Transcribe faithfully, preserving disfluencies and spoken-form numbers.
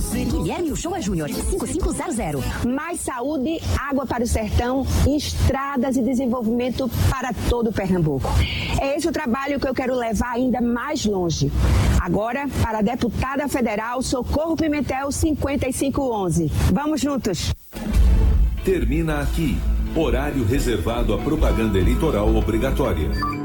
Guilherme Uchoa Júnior, cinco cinco zero zero. Mais saúde, água para o sertão, estradas e desenvolvimento para todo o Pernambuco. É esse o trabalho que eu quero levar ainda mais longe. Agora, para a deputada federal Socorro Pimentel cinquenta e cinco onze. Vamos juntos! Termina aqui. Horário reservado à propaganda eleitoral obrigatória.